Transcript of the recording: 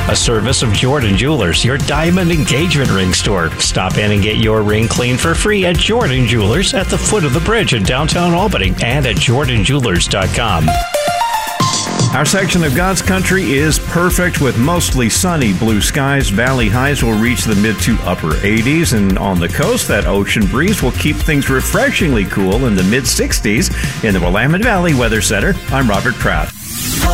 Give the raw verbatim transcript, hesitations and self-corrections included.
a service of Jordan Jewelers, your diamond engagement ring store. Stop in and get your ring cleaned for free at Jordan Jewelers at the foot of the bridge in downtown Albany and at jordan jewelers dot com. Our section of God's country is perfect with mostly sunny blue skies. Valley highs will reach the mid to upper eighties, and on the coast, that ocean breeze will keep things refreshingly cool in the mid sixties. In the Willamette Valley Weather Center, I'm Robert Pratt.